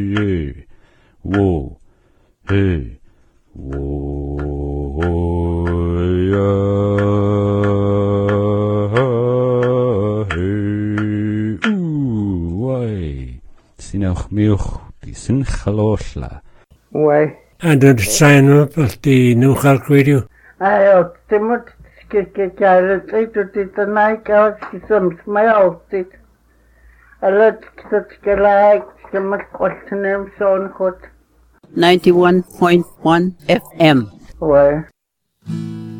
Hey, whoa, hey, whoa, hey, wai. Sin auch milch, die sin chaloshla. Wai. And then sign up at the New York Radio. Ayo, timot kikikailet ito night out some smell it. A lot that like some question name son hot. 91.1 FM. Wai.